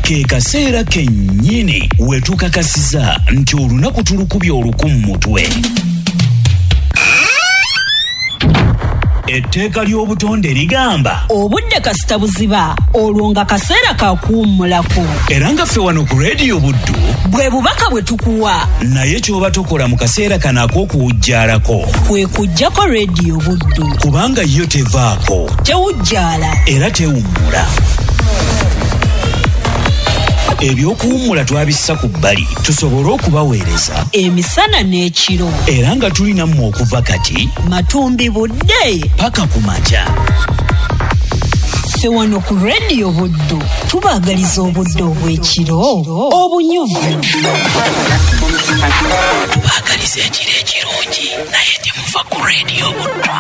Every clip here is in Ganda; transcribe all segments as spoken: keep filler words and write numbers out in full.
ke kaseera kennyini wetukakasiza nti olunaku tulukubye olukumu mutwe. Etteeka ly'obutonde ligamba obudde kasita buziba olwo nga kaseera kakuwummulako. Era nga ffe wano ku Radio Buddu bwe bubaka bwe tukuwa naye ky'oba tukola mu kaseera kano ak'okuwujjaalako kwe kuggyako Radio Buddu kubanga yo tevaako, tewujjaala era tewummula. Ebyokuwummula twabissa ku bbali tusobole okubaweereza emisana n'ekiro, era nga tulina mmwe okuva kati matumbi budde paka ku makya. Ffe wano ku Radio Buddu tubaagaliza obudde obw'ekiro obunyuvu. Tubaagaliza ekiro ekirungi naye temuva ku Radio Buddu.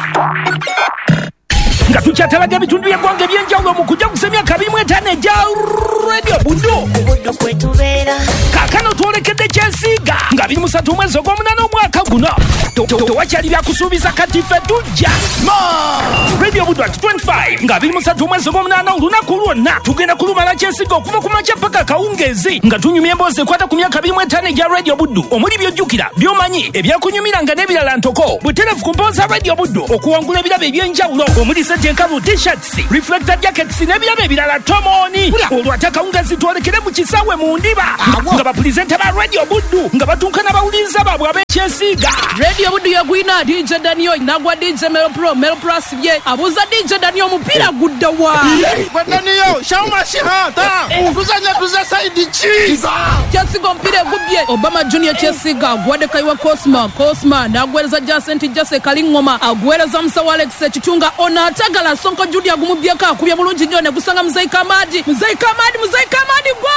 Nga tukyatalaga ebitundu by'eggwanga eby'enjawulo mu kujja kusemya kabimu etaano egya Radio Buddu. Buddu kwe tubeera. Kaakano twolekedde Kyesiiga nga biri musatu omwezi ogw'omunaana omwaka guno. Tewakyali byakusuubiza kati ffe tujja. Radio Buddu at twenty-five nga biri musatu omwezi ogw'omunaana olunaku lwonna tugenda kulumala Kyesiiga okuva ku makya paka kawungeezi nga tunyumya emboozi ekwata ku myaka bimu etaano egya Radio Buddu omuli by'ojjukira by'omanyi ebyakunyumiranga n'ebirala ntoko butereevu ku mboozi za Radio Buddu okuwangula ebirabo eby'enjawulo omuli enkalu t-shirts, reflector jackets n'ebirabo ebirala tomoni. Olwata kawungeezi twolekere mu kisaawe mu ndiba nga bapulizenta ba Radio Buddu nga batuuka n'abawuliriza baabwe ab'Ekyesiiga. Radio Buddu yagwina D J Daniel nagwa D J Melo Pro Melo Pro asibye abuza D J Daniel omupiira gudda wa Daniel shauma shihata kuzanya kuza saidi chi Kyesiiga omupiira egubye Obama Junior Kyesiiga agwadde Kaiwa Cosma Cosma n'agwereza Jacent Jase Kalingoma agwereza Musawa Alex Ekitunga onata gala Sonko Judy agumubyeka akubye bulungi nnyo ne gusanga Muzei Kamadi Muzei Kamadi Muzei Kamadi gwa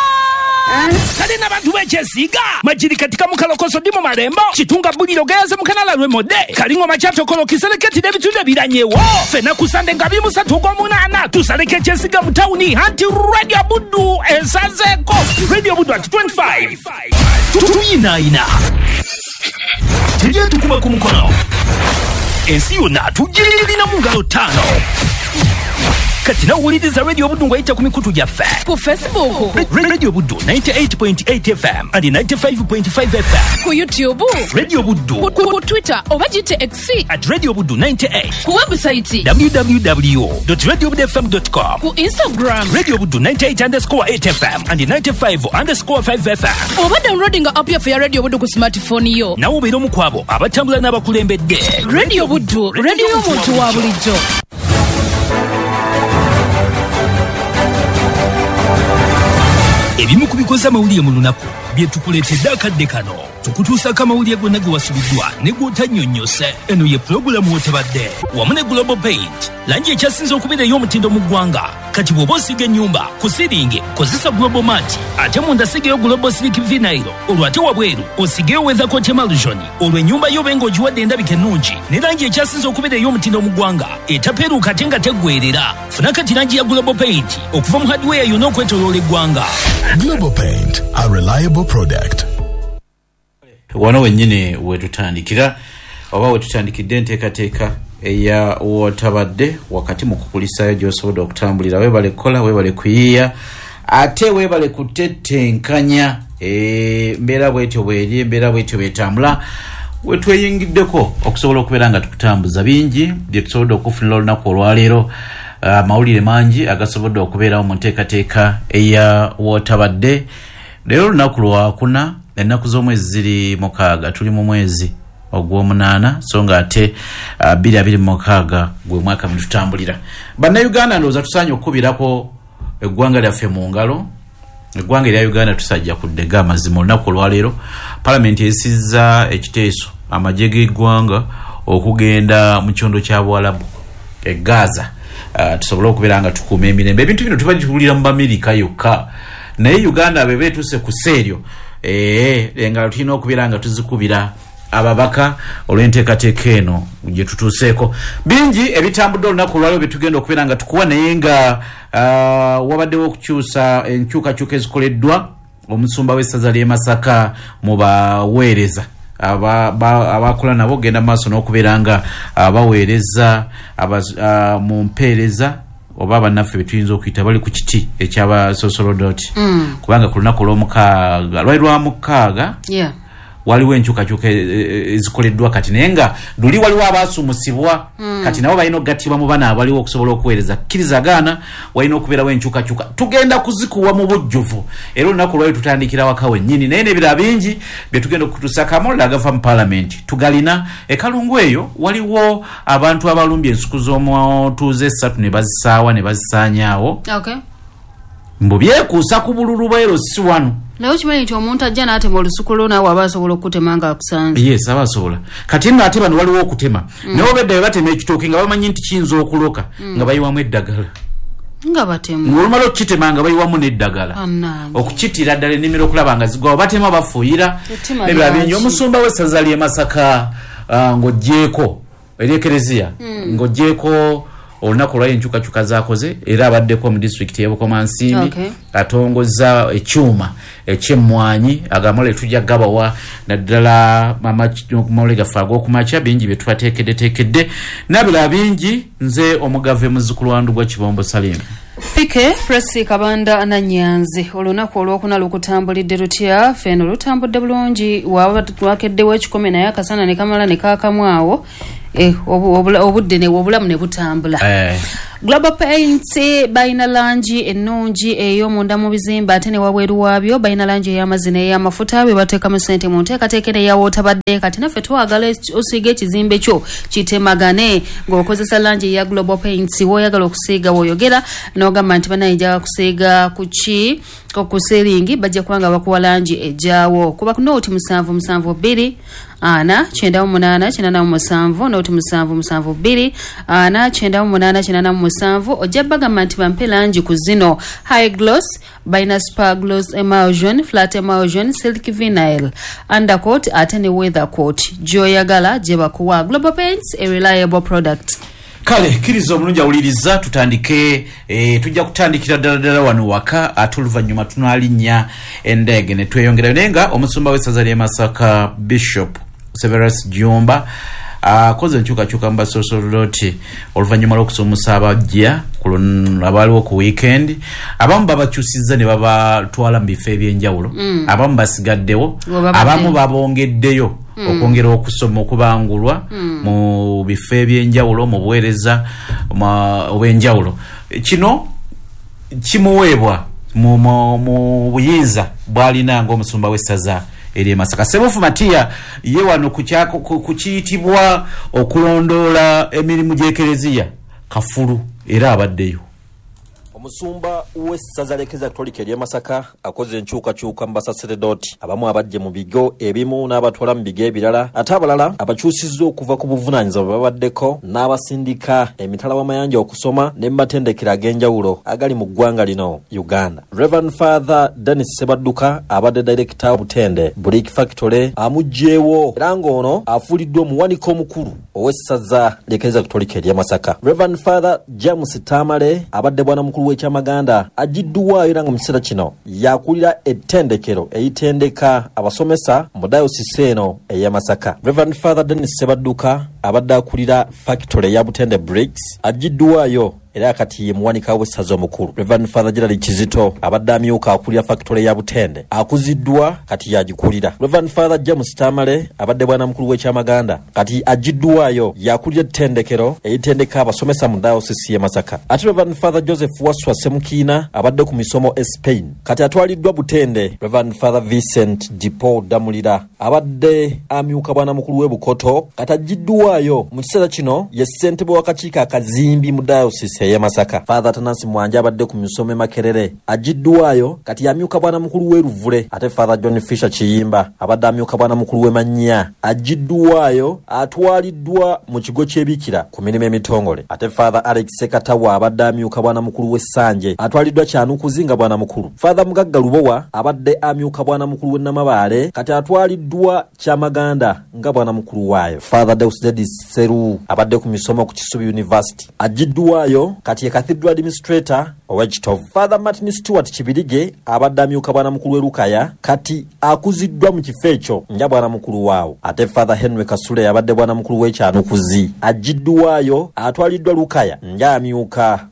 kale n'abantu b'Ekyesiiga majiri katika mukalokoso ndi mu malembo Kitunga buliro gayaze mukanala lwe mode Kalingoma kyatokolo kiseleketi n'ebitundu ebiranyewo fena kusande nga biri musatu ogw'omunaana tusaleke Ekyesiiga mu tawuni anti Radio Buddu esazeeko. Radio Buddu at twenty-five tuyinaayina tujye tukuba ku mukono ensi yonna tugirina mu ngalo ttaano. Kati nawuliriza Radio Buddu ng'ayita ku mikutu gyaffe ku Facebook Radio Buddu ninety-eight point eight F M and ninety-five point five F M, ku YouTube Radio Buddu, ku, ku Twitter oba gite X at Radio Buddu ninety-eight, ku website w w w dot radio buddu f m dot com, ku Instagram Radio Buddu ninety-eight underscore eight F M and ninety-five underscore five F M. oba downloading app yaffe ya Radio Buddu ku smartphone yo. Nawe obeera omu ku abo abatambula n'abakulembedde. Radio Buddu, radio y'omuntu wa bulijjo. Ebimu ku bikoze amawulire mu lunaku bye tukuleetedde akadde kano tukutuusako amawulire gonna ge wasubiddwa ne gw'otannyonnyose. Eno ye pulogulaamu w'otabadde wamu ne Global Paint, langi ekyasinze okubeera ey'omutindo mu ggwanga. Kati bw'oba osiga ennyumba ku siringi kozesa Global Mat, ate munda sigeyo Global Slick Vinyl, olwo ate wabweru osigeyo Weather Coat Emulsion. Olwo ennyumba yo benga ogiwadde endabika ennungi ne langi ekyasinze okubeera ey'omutindo mu ggwanga etapeeruuka ate nga teggwerera. Funa kati langi ya Global Paint okuva mu hardware yonna okwetooloola eggwanga. Global Paint, a reliable product. Wano wennyini wetutandikira oba wetutandikidde enteekateeka eya wootabadde wakati mu kukulisayo gy'osobodde okutambulira. Weebale kukola, weebale kuyiiya, ate weebale kutettenkanya embeera bwetyo bweri, embeera bwetyo bwetambula. Wetweyingiddeko okusobola okubeera nga tukutambuza bingi bye tusobodde okufunira olunaku olwaleero. Amawulire mangi agasobodde okubeerawo mu nteekateeka eya wootabadde. Leero olunaku lwakuna, ennaku z'omwezi ziri mukaaga, tuli mu mwezi ogw'omunaana so nga ate bbiri abiri mu mukaaga gwe mwaka mwe tutambulira. Bannayuganda ndowooza tusaanye okukubirako eggwanga lyaffe mu ngalo. Eggwanga erya Uganda tusajja kuddega amazima olunaku olwaleero. Palamenti esizza ekiteeso amagye g'eggwanga okugenda mu kyondo kya Bwalabu e Gaza. Uh, tusobole okubeera nga tukuuma emirembe. Ebintu bino tubali tuwulira mu Amerika yokka, naye Uganda be beetuse ku seeryo ee engalo tulina okubeera nga tuzikubira ababaka olw'enteekateeka eno gye tutuuseeko. Bingi ebitambudde olunaku olwaleero bye tugenda okubeera nga tukuwa, naye nga uh, wabaddewo okukyusa enkyukakyuka ezikoleddwa omusumba w'essaza ly'e Masaka mu baweereza abakola nabo genda maaso n'okubeera nga baweereza mu mpeereza oba bannaffe betuyinza okuyita bali ku kiti ekyaba sosolodoti mm. kubanga ku lunaku lw'omukaaga lwali lwa mukaaga yeah. waliwo enkyukakyuka ezikoleddwa kati naye nga luli waliwo abaasumusibwa mm. kati nabo balina okugattibwa mu bana abaliwo okusobola okuweereza kkirizagaana walina okubeerawo enkyukakyuka tugenda kuzikuwa mu bujjuvu era olunaku lwali tutandikira waka wennyini naye n'ebira bingi bye tugenda okutusaka amola agava mu paalamenti tugalina ekalungu eyo waliwo abantu abalumbye ensuku z'omutuuze essatu ne bazisaawa ne bazisaanyaawo okay. mbu byekuusa ku bululu bwero si wano naye okimanyi nti omuntu ajja n'atema olusuku lwo naawe aba asobola okutema nga akusanze yes aba asobola kati nno ate bano waliwo okutema mm. naye obedda bwe batema ekitooke nga bamanyi nti kiyinza okuloka mm. nga bayiwamu eddagala nga batemu ng'olumala okukitema nga bayiwamu n'eddagala okukitira ddala ennimiro okulaba nga zigwawo batema bafuuyira ebyo bingi omusumba w'essaza ly'e Masaka uh, ng'oggyeko eryekereziya mm. ng'oggyeko olunaku lwayo enkyukakyuka zakoze era abaddeko mu disitulikiti y'Ebukomansimbi okay. atongozza ekyuma ekyemmwanyi agamola tujja gabawa naddala amamola gaffe ag'okumakya bingi bye tubateekeddeteekedde nabira bingi nze omugave muzzukulu wandu gwa Kibombo Salim Pike Presi Kabanda Ananyanzi olunaku olwokuna lukutambulidde lutya feno lutambudde bulungi waba twakeddewo ekikome naye akasana ne kamala ne kaakamwawo eh obudde ne obulamu ne butambula eh. Global Paints bayina langi ennungi ey'omunda mu bizimba ate ne wabweru waabyo bayina langi ey'amazina ey'amafuta bwe bateeka mu ssente mu nteekateeka ne yawotabadde kati naffe twagala osiiga ekizimbe kyo kitemagane ng'okozesa langi eya Global Paints w'oyagala okusiiga w'oyogera n'ogamba nti banayinja kusiiga ku ki okuseeringi bajja kubanga bakuwa langi ejjaawo kuba ku nooti musanvu musanvu bbiri ana kyenda mu munaana kinana mu musanvu nooti musanvu musanvu bbiri ana kyenda mu munaana kinana mu musanvu ojja bagamba nti bampe langi ku zino high gloss bayina spa gloss emulsion flat emulsion silk vinyl undercoat ate ne weather coat gy'oyagala gye bakuwa. Global Paints, a reliable product. Kale kirizo omulungi awuliriza tutandike e, tujja kutandikira ddala ddala wano waka ate oluvannyuma tunalinnya endege ne tweyongera nenga omusumba w'essaza ly'e Masaka Bishop Severus Jumba akoze uh, enkyukakyuka mu basosoloti oluvannyuma lw'okusumusa abajja abaliwo ku weekend abamu babakyusizza ne babatwala mu bifo ebyenjawulo mm. abamu basigaddewo abamu babongeddeyo mm. okwongera okusoma okubangulwa mm. mu bifo ebyenjawulo mu buweereza obwenjawulo kino kimuweebwa mu, mu, mu buyinza bw'alina ng'omusumba w'essaza eri Masaka. Sebufu Matia ye wano kukiyitibwa okulondoola emirimu gy'ekereziya kafulu era abaddeyo. Omusumba w'essaza ly'Eklezia Katolika ery'e Masaka akoze enkyukakyuka mu basaserdoti abamu abajje mu bigo ebimu n'abatwala mu bigo ebirala ate abalala abakyusizza okuva ku buvunaanyizibwa bwe babaddeko n'abasindika emitala w'amayanja okusoma ne mu matendekero ag'enjawulo agali mu ggwanga lino Uganda. Reverend Father Dennis Sebadduka abadde director Butende Brick Factory amugjeewo era ng'ono afuuliddwa omuwanika omukulu ow'essaza ly'Eklezia Katolika ery'e Masaka. Reverend Father James Tamale abadde bwana mukulu w'ekyamaganda agiddwayo era nga mu kiseera kino yakulira ettendekero eyitendeka abasomesa mu dayosisi eno ey'e Masaka. Reverend Father Dennis Sebadduka abadde akulira factory ya Butende Bricks agiddwayo era kati ye muwanika w'essaza omukulu. Reverend Father Gerald Kizito abadde amyuka akulira factory ya Butende akuziddwa kati yagikulira. Reverend Father James Tamale abadde bwana mukulu w'ekyamaganda kati agiddwayo yakulira ettendekero eyitendeka abasomesa mu dayosisi y'e Masaka. Ate Reverend Father Joseph Waswa Semukiina abadde ku misomo e Spain kati atwaliddwa Butende. Reverend Father Vincent Dipo Damulira abadde amyuka bwana mukulu w'e Bukoto kati agiddwayo mu kiseera kino ye ssentebe w'akakiiko akazimbi mu dayosisi y'e Masaka. Father Tanasi Mwanja abadde ku misomo e Makerere agiddwayo kati yamyuka bwana mukulu w'e Ruvule. Ate Father John Fisher Kiyimba abadde amyuka bwana mukulu w'e Manya agiddwayo atwaliddwa mu kigo ky'ebikira ku mirimu emitongole. Ate Father Alex Sekatawa abadde amyuka bwana mukulu w'e Sanje atwaliddwa Kyanukuzinga bwana mukulu. Father Mugagga Lubowa abadde amyuka bwana mukulu w'e Namabaale kati atwaliddwa Kyamaganda nga bwana mukulu waayo. Father Deusdedis Seru abadde ku misomo ku Kisubi University agiddwayo kati ye Cathedral Administrator ow'Ekitovu. Father Martin Stewart Kibirige abadde amyuka bwana mukulu w'e Lukaya kati akuziddwa mu kifo ekyo nga bwana mukulu waawo. Ate Father Henry Kasule abadde bwana mukulu w'Ekyanukuzi agiddwayo atwaliddwa Lukaya nga amyuka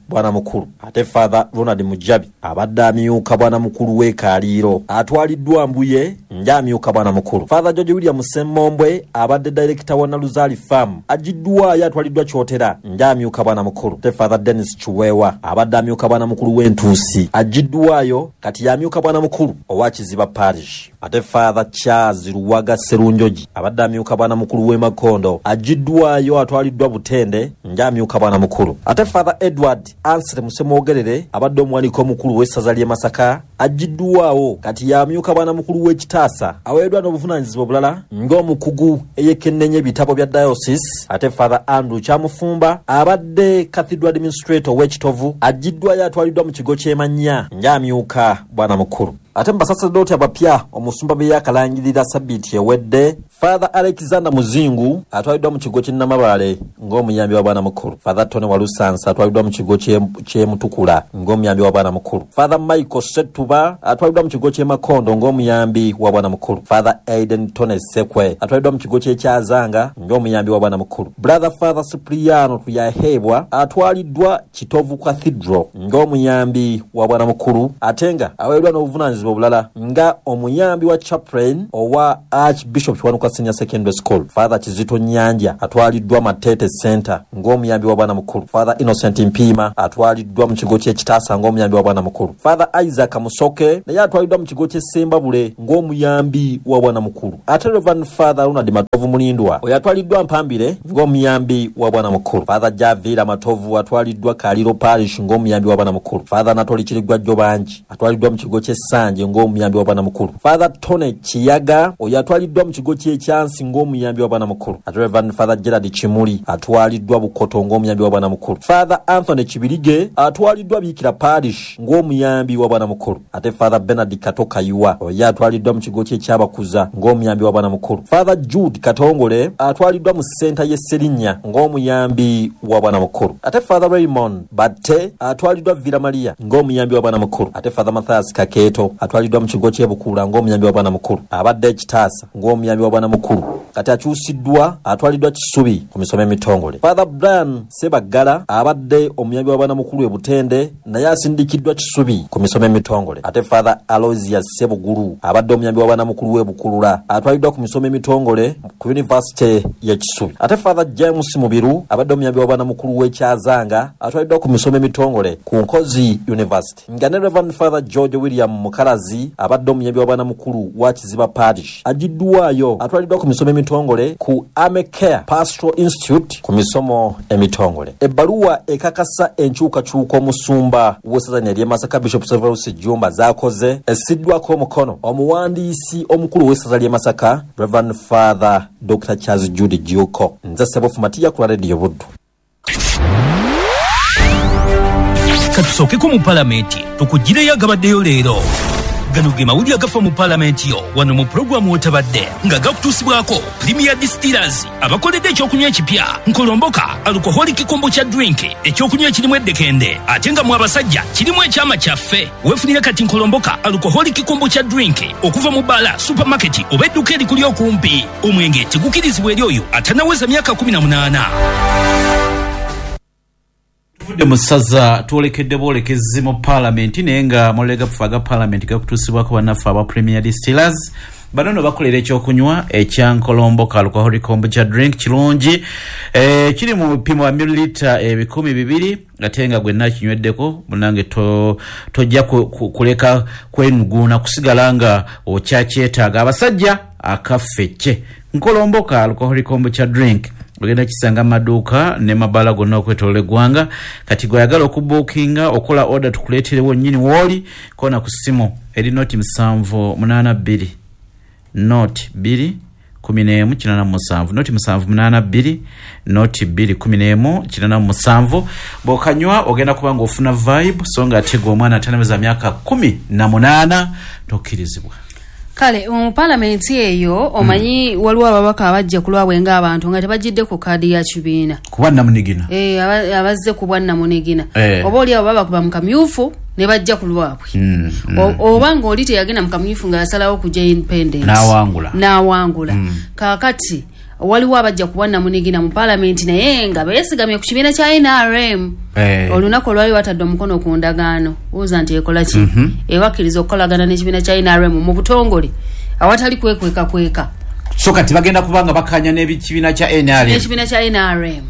bwana mukulu. Ate Father Ronald Mujabi abadde amyuka bwana mukulu w'ekaliiro atwaliddwa Mbuye njamyuka bwana mukulu. Father George William Semmombwe abadde director wa Naluzali Farm ajiddwayo atwaliddwa Kyotera njamyuka bwana mukulu. Ate Father Dennis Chuwewa abadde amyuka bwana mukulu w'Entuusi ajiddwayo kati yamyuka bwana mukulu owa Kiziba Parish. Ate Father Charles Luwaga Serunjoji abadde amyuka bwana mukulu w'e Makondo ajiddwayo atwaliddwa Butende njamyuka bwana mukulu. Ate Father Edward Ansel Musemwogerere abadde omuwanika omukulu w'essaza ly'e Masaka ajiddwawo kati yamyuka bwana mukulu w'Ekitaasa aweeddwa n'obuvunaanyizibwa obulala ng'omukugu eyekennenye ebitabo bya diocese. Ate Father Andrew Kyamufumba abadde cathedral administrator w'Ekitovu ajiddwayo atwaliddwa mu kigo ky'Emanya njamyuka bwana mukulu. Ate mbasaserdoti abapya omusumba be yakalangirira sabbiiti ewedde Father Alexander Muzingu atwaliddwa mu kigo ky'Ennamabale ng'omuyambi wa bwana mukulu. Father Tony Walusansa atwaliddwa mu kigo ky'e Mutukula ng'omuyambi wa bwana mukulu. Father Michael Setuba atwaliddwa mu kigo ky'e Makondo ng'omuyambi wa bwana mukulu. Father Aiden Tone Sekwe atwaliddwa mu kigo ky'e Kyazanga ng'omuyambi wa bwana mukulu. Brother Father Cipriano Tuyahebwa atwaliddwa Kitovu Cathedral ng'omuyambi wa bwana mukulu atenga aweeddwa n'obuvunaanyizibwa obulala nga omuyambi wa chaplain owa Archbishop Kiwanuka Senior Secondary School. Father Kizito Nyanja atwaliddwa Matete Center ng'omuyambi wa bwana mukulu. Father Innocent Mpima atwaliddwa mu kigo ky'Ekitaasa ng'omuyambi wa bwana mukulu. Father Isaac Musoke naye atwaliddwa mu kigo ky'Essembabule ng'omuyambi wa bwana mukulu. Ate Reverend Father Ronald Matovu Mulindwa oyo atwaliddwa Mpambire ng'omuyambi wa bwana mukulu. Father Javira Matovu atwaliddwa Kaliro Parish ng'omuyambi wa bwana mukulu. Father Anatoli Kirigwa Jobanji atwaliddwa mu kigo ky'Essanje ng'omuyambi wa bwana mukulu. Father Tone Kiyaga oyo atwaliddwa mu kigo ky'Ekyansi ng'omuyambi wa bwana mukulu. Ate Reverend Father Gerard Kimuli atwaliddwa Bukoto ng'omuyambi wa bwana mukulu. Father Anthony Kibirige atwaliddwa Bikira Parish ng'omuyambi wa bwana mukulu. Ate Father Bernard Katoka Yuwa oyo atwaliddwa mu kigo ky'Ekyabakuza ng'omuyambi wa bwana mukulu. Father Jude Katongole atwaliddwa mu Center y'e Serinnya ng'omuyambi wa bwana mukulu. Ate Father Raymond Batte atwaliddwa Villa Maria ng'omuyambi wa bwana mukulu. Ate Father Matthias Kaketo atwaliddwa mu kigo ky'e Bukula ng'omuyambi wa bwana mukulu. Abadde Ekitaasa ng'omuyambi wa bwana mukulu kati akyusiddwa atwaliddwa Kisubi ku misomo emitongole. Father Brian Sebagala abadde omuyambi wa bwana mukulu e Butende naye asindikiddwa Kisubi ku misomo emitongole. Ate Father Aloysius Sebuguru abadde omuyambi wa bwana mukulu w'e Bukulula atwaliddwa ku misomo emitongole ku University ya Kisubi. Ate Father James Mubiru abadde omuyambi wa bwana mukulu w'e Kyazanga atwaliddwa ku misomo emitongole ku Nkozi University. Nga ne Reverend Father George William Mukalazi abadde omuyambi wa bwana mukulu wa Kiziba Parish ajiddwayo atwaliddwa ku misomo emitongole ku Amecare Pastoral Institute ku misomo emitongole. Ebbaluwa ekakasa enkyukakyuka omusumba w'essaza ly'e Masaka Bishop Severus Jumba zakoze esiddwako omukono omuwandiisi omukulu w'essaza ly'e Masaka Reverend Father Doctor Charles Jude Giuko. Nze Sebofu Matiya ku Radio Buddu. Katusookeko mu palamenti tukugireyo agabaddeyo leero. Gano ge mawulire agafa mu palamenti yo wano mu programu wotabadde nga gakutuusibwako Premier Distillers abakoledde ekyokunywa ekipya Nkolomboka alcoholic kombucha drink ekyokunywa ekirimu eddekende ate nga mu abasajja kirimu ekyama kyaffe weefunire kati Nkolomboka alcoholic kombucha drink okuva mu bala supermarket oba edduka erikuli okumpi. Omwenge tegukirizibwa eri oyo atanaweza myaka kumi na munaana. Tuvudde mu ssaza twolekedde boolekezi mu paalamenti naye nga amolega ga paalamenti gakutuusibwako bannaffe aba Premier Distillers. Bano no bakolera ekyokunywa ekya Nkolomboka alcoholic kombucha drink kirungi e, kiri mu bipimo bya mililita ebikumi bibiri ate nga gwe nakinyweddeko munange to tojja kuleka kwenuguuna kusigala nga okyakyetaaga. Abasajja akaffecce Nkolomboka alcoholic kombucha drink ogenda kisanga maduuka ne mabala gonna okwetolola eggwanga. Kati gwayagala okubookinga okola order tukuleeterewo nnyini wooli kona ku ssimu eri noti musanvu munaana bbiri noti bbiri kumi n'emu kinaana mu musanvu noti musanvu munaana bbiri noti bbiri kumi n'emu kinaana mu musanvu. Bw'okanywa ogenda kuba ng'ofuna vibe so nga ate gwe omwana atanaweza myaka kumi na munaana tokkirizibwa. Kale mu parliament eyo omanyi mm. waliwo ababaka abajja kulwawe nga abantu nga tebajidde ku kadi ya kibiina kuba namunigina eh abazze ku bwanna munigina eh. oba oli abo baba kuba mukamyufu ne bajja kulwabwe mm, mm. oba nga oli teyagenda mukamyufu nga asalawo kujja independence na wangula na wangula mm. kakati waliwo abajja kubanna munigina mu parliament naye nga beesigamye ku kibiina kya N R M. Hey. Olunaku olwali watadde omukono ku ndagaano buuza nti ekola ki mm-hmm. ewakkiriza okukolagana n'ekibiina kya N R M mu butongole awatali kwekweka kweka. So kati bagenda kubanga bakanya n'ekibiina kya N R M. N'ekibiina kya N R M.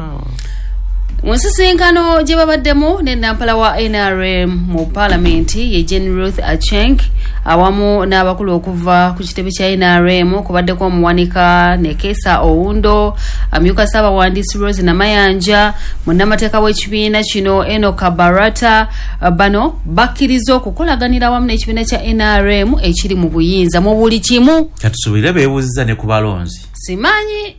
Munsisinkano gye babaddemu ne nampala wa N R M mu parliament ye Jane Ruth Acheng awamu n'abakulu okuva ku kitebe kya N R M kubaddeko omuwanika Nekesa Oundo, amyuka Ssaabawandiisi Rose Namayanja, munnamateeka w'ekibiina kino Enoch Barata. Bano bakkiriza okukolaganira awamu n'ekibiina kya N R M ekiri mu buyinza mu buli kimu. Katusuubire beebuuziza ne ku balonzi. Simanyi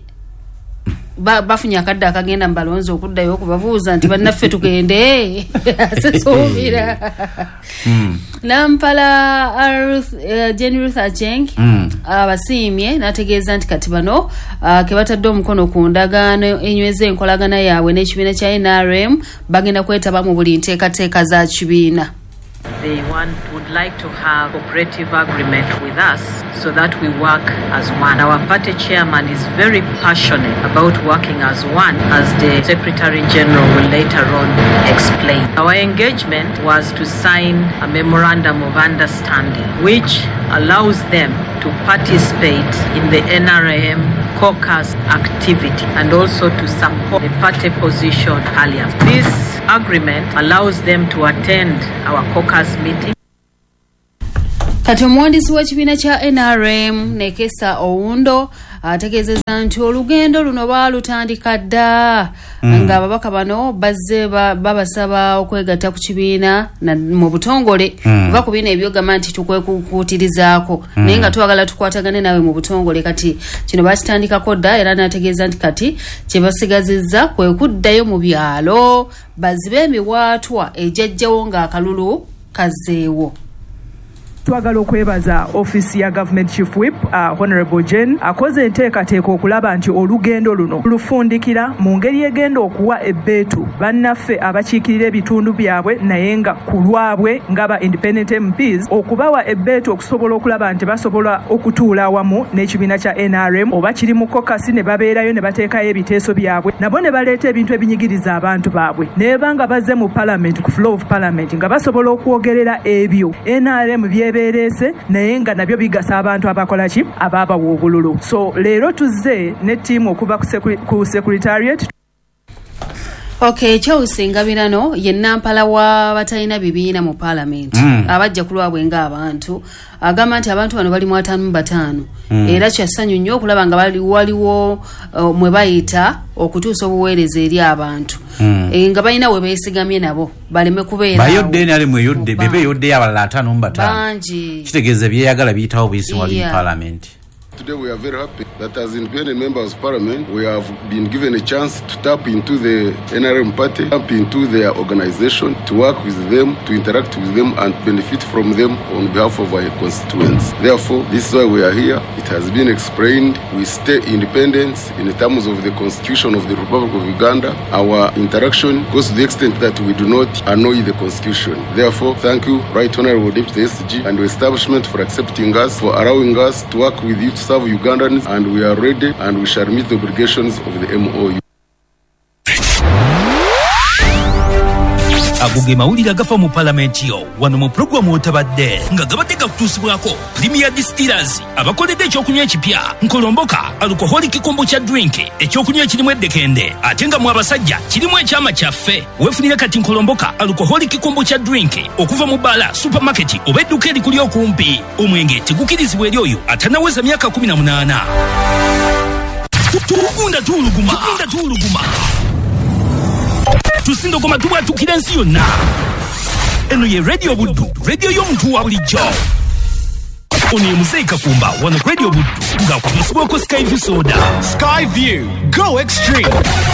ba bafunya akadde akagenda mu balonzi okuddayo okubabuuza nti bannaffe tugende asesuubira. mm. Nampala Ruth, uh, Jane Ruth Acheng mm. abasiimye n'ategeeza nti kati bano uh, ke batadde omukono ku ndagaano enyweza enkolagana yaabwe n'ekibiina kya N R M bagenda kwetaba mu buli nteekateeka za kibiina. They want would like to have cooperative agreement with us so that we work as one. Our party chairman is very passionate about working as one, as the Secretary General will later on explain. Our engagement was to sign a memorandum of understanding which allows them to participate in the N R M caucus activity and also to support the party position earlier. This agreement allows them to attend our caucus meeting. Kati omuwandiisi w'ekibiina kya N R M Nekesa Oundo ategeezezza nti olugendo luno baalutandika dda mm. nga ababaka bano bazze babasaba okwegatta ku kibiina mu butongole mm. kuva ku biina ebyogamba nti tukwekukuutirizaako mm. naye nga twagala tukwatagane nawe mu butongole. Kati kino bakitandikako dda era n'ategeeza nti kati kye basigazizza kwe kuddayo mu byalo bazibe emiwaatwa ejjajjawo ng'akalulu kazzeewo. Twagala okwebaza office ya government chief whip uh, honorable Jane akoze enteekateeka okulaba nti olugendo luno lufundikira mu ngeri egenda okuwa ebbeetu bannaffe abakiikirira ebitundu byabwe naye nga ku lwabwe ngaba independent M Ps okubawa ebbeetu okusobola okulaba nti basobola okutuula awamu n'ekibiina kya N R M oba kiri mu kokasi ne babeerayo ne bateekayo ebiteeso byabwe nabo ne baleeta ebintu ebinyigiriza abantu baabwe naye banga bazze mu parliament ku floor of parliament nga basobola okwogerera ebyo N R M bye berese naye nga nabyo bigasa abantu abakola ki ababawa obululu. So leero tuzze ne team okuva ku secretariat. Okay, Chelsea Ngabirano ye nampala wa batalina bibiina mu parliament mm. abajja ku lwabwe ng'abantu agamba nti abantu bano bali mu ataano mu bataano mm. era kyassanyu nnyo okulaba nga bali waliwo uh, mwe bayita okutuusa obuweereza eri abantu mm. e, nga balina we beesigamye nabo baleme kubeera bayodde ne ali mweyodde bebe yodde abalala ataano mu bataano bangi kitegeeza byeyagala biyitawo buyisi wali mu parliament. Today we are very happy that as independent members of parliament we have been given a chance to tap into the N R M party, tap into their organization, to work with them, to interact with them and benefit from them on behalf of our constituents. Therefore, this is why we are here. It has been explained. We stay independent in terms of the constitution of the Republic of Uganda. Our interaction goes to the extent that we do not annoy the constitution. Therefore, thank you, Right Honorable Deputy S G and the establishment for accepting us, for allowing us to work with you to serve Ugandans, and we are ready and we shall meet the obligations of the M O U. aguge mawulira gafa mu parliament yo wano mu program otabadde nga gabadde gakutuusibwako Premier Distillers abakoledde ekyokunywa ekipya nkolomboka alcoholic kombucha drink ekyokunywa ekirimu eddekende ate nga mu abasajja kirimu ekyama kyaffe weefunire kati nkolomboka alcoholic kombucha drink okuva mu bala supermarket oba edduka erikuli okumpi omwenge tegukirizibwa eri oyo atanaweza myaka kumi na munaana. Tugunda tuluguma tugunda tuluguma tusindo koma tuwa tukira nsi yonna. Eno ye Radio Buddu, radio y'omuntu wa bulijjo. Ono ye Muzeyi Kakumba wano Radio Buddu nga kumusibwako Skyview soda. Skyview, go extreme.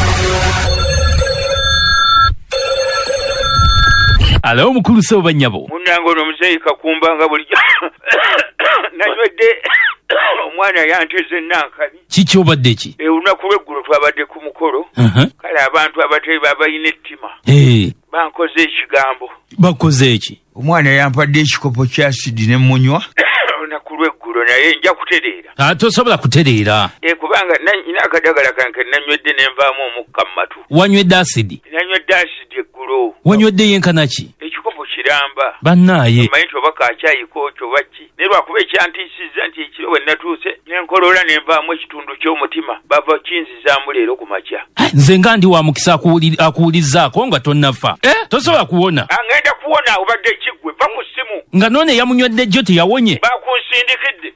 Alo mukulu Sebo Nyabo. Munango no Muzeyi Kakumba nga bulijjo. Nanywedde omwana yanteze nankabi. Kiki obadde ki? E unaku lw'eggulu twabadde ku mukolo. Uh-huh. Kale abantu abatali babayina ettima. Eh. Bankoze ekigambo. Bakoze eki? Omwana yampadde ekikopo kya asidi ne munywa. Unaku lw'eggulu naye nja kutereera. Ah, tosobola kutereera. Eh, kubanga nina akadagala kange nanywedde ne nvaamu omukka mu matu. Wanywedde asidi? Nanywedde asidi eggulo. Wanywedde yenkana ki? Ekikopo kiramba. Bannaaye. Omanyi oba kakyayiko kyo baki. Ne lwakuba ekyantiisizza nti ekiro we natuuse ne nkolola ne nvaamu ekitundu ky'omutima bava kinzizaamu leero ku makya. Nze nga ndi wa mukisa akuwulizzaako nga tonnafa. Eh, tosobola kuwona. Angenda kuwona obadde kiggwe va ku ssimu. Nga none yamunywedde jjo teyawonye. Bakunsindikidde.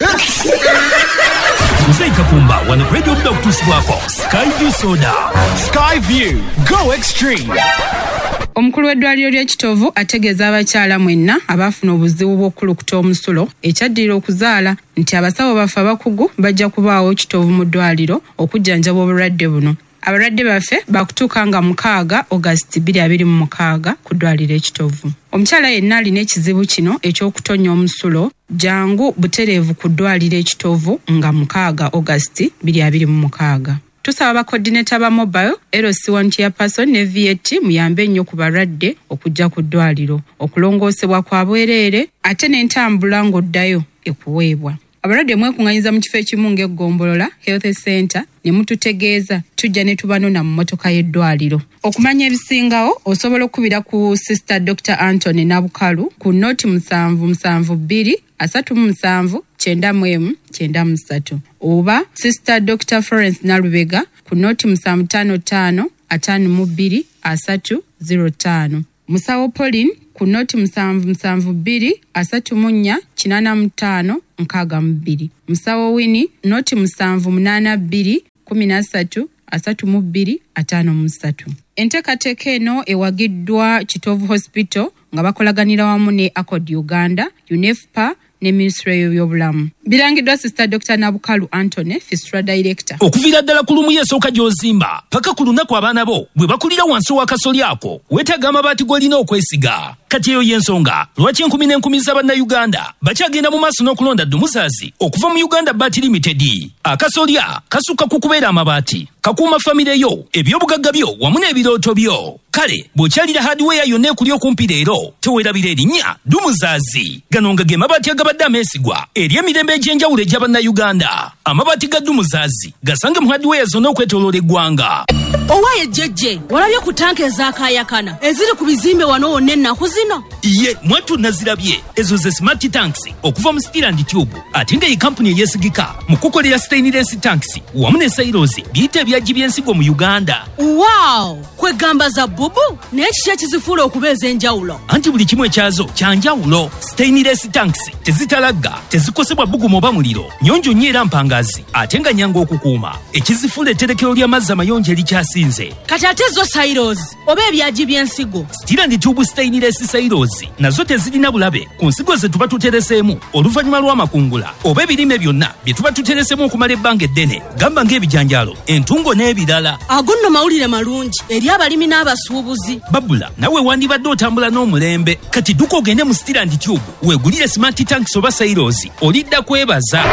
Nze Kakumba wano ku radio okutuusibwako Skyview Soda. Skyview, go extreme. Omukulu w'eddwaliro ly'ekitovu ategeeza abakyala mwenna abaafuna obuzibu bw'okulukuta omusulo ekyaddirira okuzaala nti abasawo baffe abakugu bajja kubaawo kitovu mu ddwaliro okujjanjaba obulwadde buno. Abalwadde baffe bakutuuka nga mukaaga August bbiri abiri mu mukaaga ku ddwaliro ekitovu. Omukyala yenna alina ekizibu kino eky'okutonya omusulo jangu butereevu ku ddwaliro ekitovu nga mukaaga August bbiri abiri mu mukaaga. Tusaba bakoordinata ba mobile L C one chairperson ne V A T muyambe nnyo ku balwadde okujja ku ddwaliro okulongoosebwa kwa bwereere ate n'entambula ng'oddayo ekuweebwa. Abalwadde mwekuŋŋanyiza mu kifo ekimu ng'eggombolola Health Center ne mututegeeza tujja ne tubanona mu mmotoka y'eddwaliro. Okumanya ebisingawo osobola okubira ku Sister Doctor Anthony Nabukalu ku noti musanvu musanvu bbiri asatu mu musanvu kyenda mu emu kyenda mu ssatu oba Sister Doctor Florence Nalubega ku noti musanvu ttaano ttaano ataano mu bbiri asatu zero ttaano. Musawo Pauline ku noti musanvu musanvu bbiri asatu mu nnya kinaana mu ttaano nkaaga mu bbiri. Musawo Winnie noti musanvu munaana bbiri kumi na ssatu asatu mu bbiri ataano mu ssatu. Enteekateeka eno ewagiddwa Kitovu Hospital nga bakolaganira wamu ne Accord Uganda, UNEFPA ne Ministry y'ebyobulamu. Birangiddwa Sister Doctor Nabukalu Anthony, Fistula Director. Okuviira ddala ku lumu y'esooka gy'ozimba paka ku lunaku abaana bo bwe bakulira wansi wa kasolya ako weetaaga amabaati g'olina okwesiga. Kati eyo y'ensonga lwaki enkumi n'enkumi z'Abannayuganda bakyagenda mu maaso n'okulonda ddumuzazi okuva mu Uganda Bat Limited. Akasolya kasukka ku kubeera amabaati, kakuuma famire yo, ebyobugagga byo wamu n'ebirooto byo. Kale bw'okyalira hardware yonna ekuli okumpi leero teweerabira erinnya ddumuzazi. Gano nga ge mabaati agabadde ameesigwa eri emirembe egy'enjawulo egy'Abannayuganda. Amabaati ga ddumuzazi gasange mu hardware zonna okwetooloola eggwanga. Owaye jjejje walabye ku tanka ezaakaayakana eziri ku bizimbe wano wonna ennaku zino? Ye mwatu nazirabye ezo ze smart tanks okuva mu Steel and Tube ate nga ye kampuni eyeesigika mu kukolera stainless tanks wamu ne silos biyita ebyaggi by'ensigo mu Uganda. Wow, kwegamba za bubu naye kiki ekizifuula okuba ez'enjawulo? Anti buli kimu ekyazo kya njawulo. Stainless tanks tezitalagga, tezikosebwa bbugumu oba muliro, nnyonjo nnyo era mpangaazi ate nga nnyangu okukuuma. Ekizifuula etterekero ly'amazzi amayonjo erikyasinze. Kati ate zo silos oba ebyaggi by'ensigo? Steel and Tube stainless silos nazo tezirina bulabe ku nsigo ze tuba tutereseemu oluvannyuma lw'amakungula oba ebirime byonna bye tuba tutereseemu okumala ebbanga eddene, gamba ng'ebijanjaalo, entungo n'ebirala. Ago nno mawulire malungi eri abalimi n'abasuubuzi. Babula nawe wandibadde otambula n'omulembe. Kati dduka ogende mu Steel and Tube weegulire smart tanks oba silos olidda kwebaza.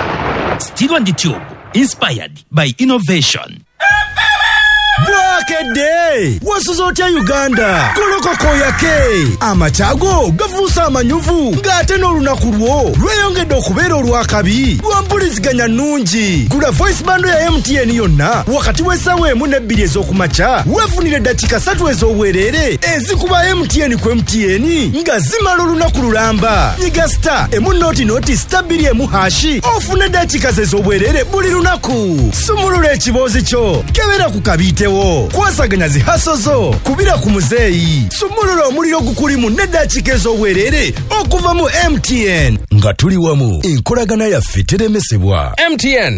Steel and Tube, inspired by innovation. Bwakedde wasuza otya Uganda kolokoko yake amachago gafuusa amanyuvu ng'ate n'olunaku lwo lweyongedde okubeera olwakabi lwampuliziganya nnungi. Gula voice bando ya M T N yonna wakati w'essaawa emu n'ebbiri ez'okumakya weefunire eddakiika ssatu ez'obwereere ezikuba M T N ku M T N nga zimala olunaku lulamba. Nyiga star emu nooti nooti star bbiri emu hashi ofune eddakiika ze ez'obwereere buli lunaku. Sumulula ekiboozi kyo kebera ku kabiitewo kwasaganya zihaso zo kubira ku muzeeyi. Sumulula omuliro gukulimu n'eddakiika ez'obwereere okuva mu M T N nga tuli wamu enkolagana yaffe teremesebwa. M T N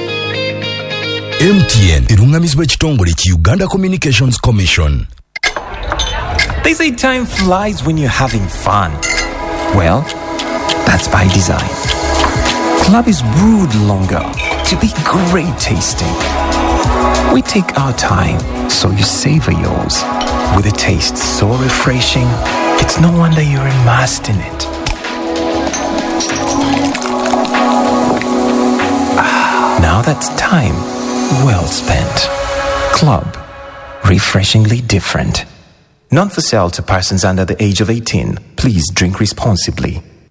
M T N erungamizibwa ekitongole ki Uganda Communications Commission. They say time flies when you're having fun. Well, that's by design. Club is brewed longer to be great tasting. We take our time, so you savor yours. With a taste so refreshing, it's no wonder you're immersed in it. Ah, now that's time well spent. Club, refreshingly different. Not for sale to persons under the age of eighteen. Please drink responsibly.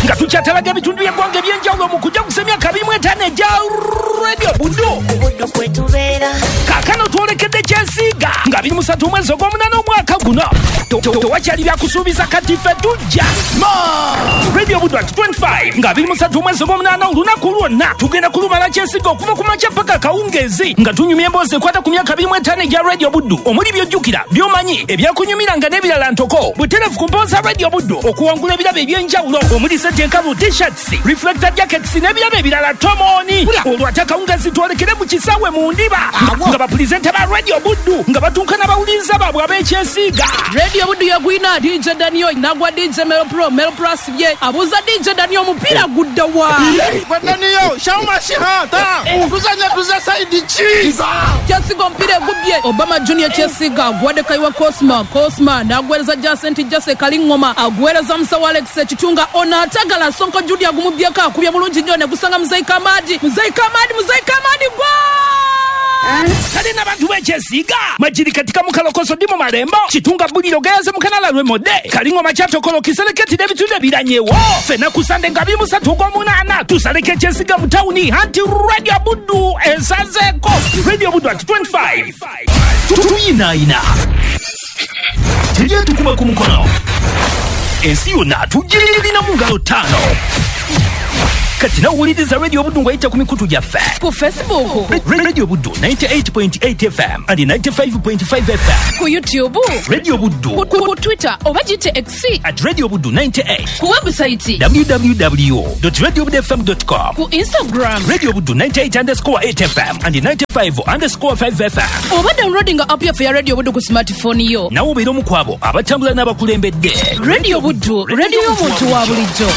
nga tukyatalaga ebitundu by'eggwanga ebyenjawulo mu kujja kusemya kabimu etaano egya Radio Buddu. Kaakano twolekedde Kyesiiga nga biri musatu omwezi ogw'omunaana omwaka guno. Tewakyali byakusuubiza kati ffe tujja. Radio Buddu at twenty-five nga biri musatu omwezi ogw'omunaana olunaku lwonna tugenda kulumala Kyesiiga okuva ku makya paka kawungeezi nga tunyumya emboozi ekwata ku myaka birimu etaano egya Radio Buddu omuli by'ojjukira by'omanyi ebyakunyumiranga n'ebirala ntoko butereevu ku mpooza Radio Buddu okuwangula ebirabo eby'enjawulo omuli ssetyenkalu t-shirts reflector jackets n'ebirabo ebirala tomoni olwate akawungeezi twolekere mu kisaawe mu ndiba nga bapulizenta ba Radio Buddu nga batuuka n'abawuliriza baabwe ab'Ekyesiiga. Radio Buddu yagwina D J Daniel nagwa D J Melo Pro Melo Plus bye abuza D J Daniel omupiira gudda wa Kwa Daniel shauma shihata tuzanye tuze saidi chi Kyesiiga omupiira gubye Obama Junior Kyesiiga agwadde kaiwa Cosma Cosma nagwereza Jacent Jase Kalingoma agwereza musawo Alex Kitunga onatagala Sonko Judy agumubyeka akubye bulungi nnyo ne gusanga Muzai Kamadi Muzai Kamadi Muzai Kamadi gwa kale n'abantu b'Ekyesiiga majiri katika mukalokoso ndi mu malembo Kitunga buliro geyaze mu kanala lw'emode Kalingoma kyatokolo kiseleketi n'ebitundu ebiranyewo ffenna ku Sande nga biri musatu ogw'omunaana tusaleka Ekyesiiga mu tawuni anti Radio Buddu esazeeko Radio Buddu at twenty-five tuyinaayina tujye tukuma ku mukono ensi yonna tugirina mu ngalo ttaano kati nawuliriza Radio Buddu ng'ayita ku mikutu gyaffe ku Facebook Radio Buddu ninety-eight point eight F M and ninety-five point five F M ku YouTube Radio Buddu ku, ku, ku Twitter oba gite X at Radio Buddu ninety-eight ku website w w w dot radio buddu f m dot com ku Instagram Radio Buddu ninety-eight underscore eight F M and ninety-five underscore five F M oba downloading app yaffe ya Radio Buddu ku smartphone yo nawo obeera omu ku abo abatambula n'abakulembedde. Radio Buddu radio y'omuntu wa bulijjo.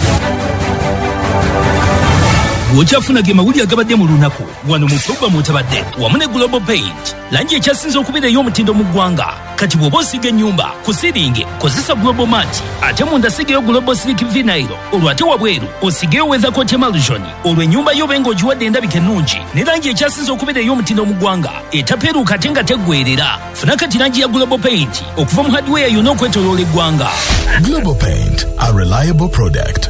Bw'okyafuna ge mawulire agabadde mu lunaku wano mu pulogulaamu otabadde wamu ne Global Paint langi ekyasinze okubeera ey'omutindo mu ggwanga kati bw'oba osiga ennyumba ku siringi kozesa Global Mat ate munda sigeyo Global Slick Vinyl olwo ate wabweru osigeyo Weathercoat Emulsion olwo ennyumba yo benga ogiwadde endabika ennungi ne langi ekyasinze okubeera ey'omutindo mu ggwanga etapeeruuka ate nga teggwerera funa kati langi ya Global Paint okuva mu hardware yonna okwetooloola eggwanga. Global Paint, a reliable product.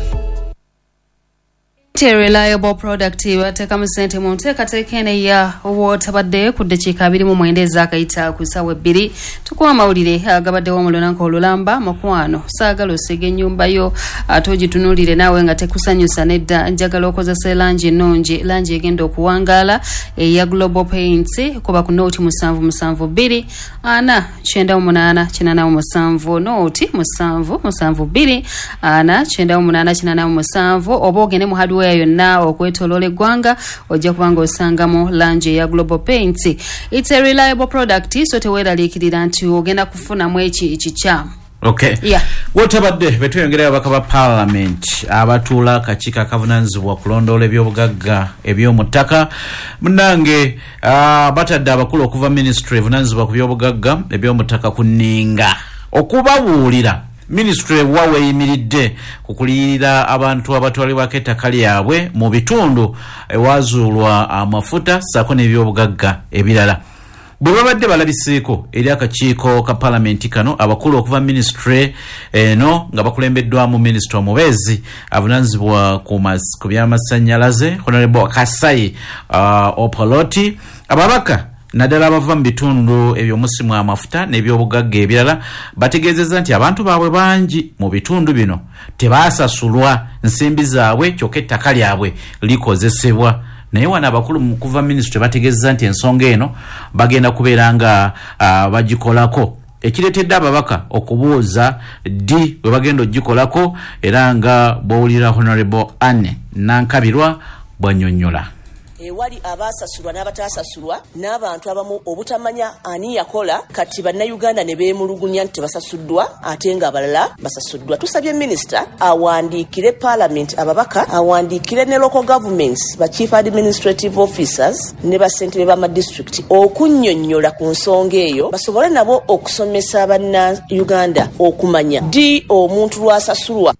A reliable product batekamu sente mu nteekateeka eno ya wootabadde ku ddakiika abiri mu mwenda ez'akayita ku ssaawa ebbiri tukuwa amawulire agabaddewo mu lunaku olulamba mukwano saagala osiga ennyumba yo ate ogitunuulire naawe nga tekusanyusa nedda njagala okozesa elangi ennungi langi egenda okuwangaala eya Global Paints kuba ku nooti musanvu musanvu bbiri ana kyenda mu munaana kinaana mu musanvu nooti musanvu musanvu bbiri ana kyenda mu munaana kinaana mu musanvu oba ogende mu hardware yonna okwetooloola eggwanga ojja kubanga osangamu langi eya Global Paints. It's a reliable product so teweeraliikirira nti ogenda kufunamu eki ekikyamu. Okay. Yeah. Wotabadde betweyongera abaka ba parliament abatuula akakiiko akavunaanyizibwa kulondoola ebyobugagga eby'omu ttaka munange uh, batadde abakulu okuva ministry evunaanyizibwa ku byobugagga eby'omu ttaka ku nninga okubabuulira ministry wawe eyimiridde kukulirira abantu abatwalibwako ettaka lyabwe mu bitundu ewazuulwa amafuta ssaako n'ebyobugagga ebirala. Bwe babadde balabiseeko eri akakiiko ka palamenti kano abakulu okuva ministry eno nga bakulembeddwamu minisita omubeezi avunaanyizibwa ku byamasannyalaze Honorable Kasai uh, Opoloti ababaka naddala abava mu bitundu ebyomusimu amafuta n'ebyobugagga ebirala bategeezezza nti abantu baabwe bangi mu bitundu bino tebaasasulwa nsimbi zaabwe kyokka ettaka lyabwe likozesebwa. Naye wana abakulu kuva ministry bategeezezza nti ensonga eno bagenda kubeera nga uh, bagikolako ekireetedde ababaka okubuuza ddi bwe bagenda ogikolako era nga bw'owulira Honorable Anne Nankabirwa bw'annyonnyola. Ewali abasasulwa n'abatasasulwa n'abantu abamu obutamanya ani yakola kati bannayuganda ne beemulugunya nti basasuddwa ate nga abalala basasuddwa. Tusabye minisita awandiikire parliament ababaka awandiikire ne local governments ba chief administrative officers ne basentebe b'amadistrict okunnyonnyola ku nsonga eyo basobole nabo okusomesa bannayuganda okumanya ddi omuntu lwasasulwa.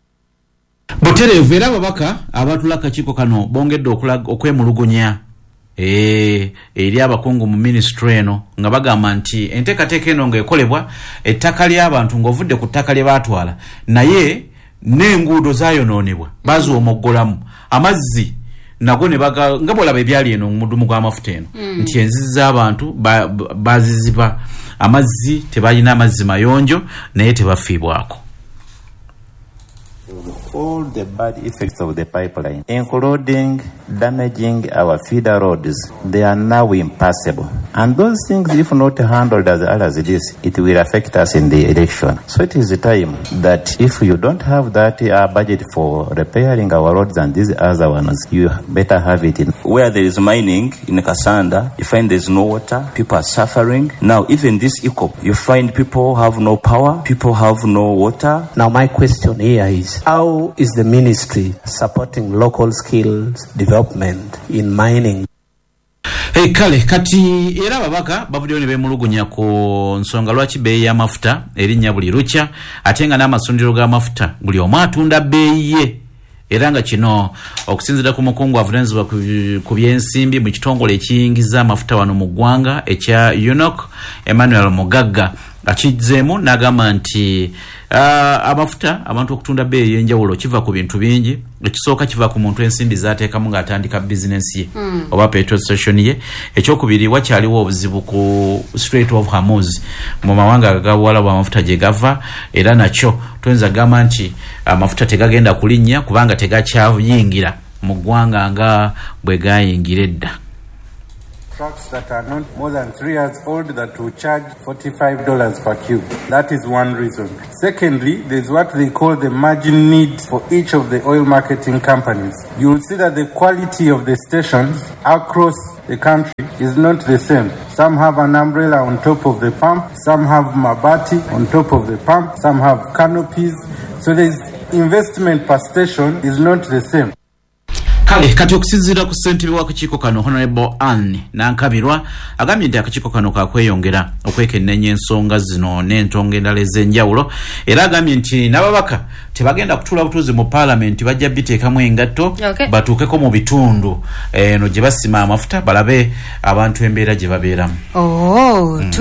Butereevu era ababaka abatula akakiiko kano bongedde okwemulugunya eh eri abakungu mu ministry eno nga bagamba nti enteekateeka eno ng'ekolebwa ettaka ly'abantu ng'ovudde ku ttaka lye baatwala naye n'enguudo zayonoonebwa baziwomoggolamu amazzi nago ne baga nga bwolaba ebyali eno mudumu gw'amafuta eno mm. nti enzizi z'abantu baziziba ba amazzi tebalina amazzi mayonjo naye tebafiibwako. All the bad effects of the pipeline, including damaging our feeder roads, they are now impassable. And those things, if not handled as early as this, it will affect us in the election. So it is time that if you don't have that uh, budget for repairing our roads and these other ones, you better have it in. Where there is mining in Kasanda, you find there's no water, people are suffering. Now, even this E C O P, you find people have no power, people have no water. Now, my question here is, how is the ministry supporting local skills development in mining? Hey kale kati era babaka bavuddeyo ne beemulugunya ku nsonga lwaki bbeeyi y'amafuta erinnya buli lukya ate nga n'amasundiro g'amafuta buli omu atunda bbeeyi ye era nga kino okusinziira ku mukungu avunaanyizibwa ku byensimbi mu kitongole ekiyingiza amafuta wano mu ggwanga ekya U N O C Emmanuel Mugagga akizzeemu n'agamba nti uh, amafuta abantu okutunda bbeeyi y'enjawulo kiva ku bintu bingi. Ekisooka kiva ku muntu ensimbi z'ateekamu ng'atandika bizinensi ye mm. oba petrol station ye. Ekyokubiri wakyaliwo obuzibu ku Strait of Hormuz mu mawanga agagawala amafuta gye gava era nakyo tuyinza gamba nti amafuta tegagenda kulinnya kubanga tegakyayingira mu ggwanga nga bwe gayingira edda. Trucks that are not more than three years old that will charge forty-five dollars per cube. That is one reason. Secondly, there's what they call the margin need for each of the oil marketing companies. You will see that the quality of the stations across the country is not the same. Some have an umbrella on top of the pump, some have mabati on top of the pump, some have canopies. So the investment per station is not the same. Kale kati okusinziira ku ssentebe w'akakiiko kano Honorable Anne Nankabirwa agambye nti akakiiko kano kakweyongera okwekennenya ensonga zino n'entonga endala ez'enjawulo era agambye nti n'ababaka tebagenda kutuula butuuzi mu paalamenti bajja biteekamu engatto okay. batuukeko mu bitundu eno gye basima amafuta balabe abantu embeera gye babeeramu. Oh, mm.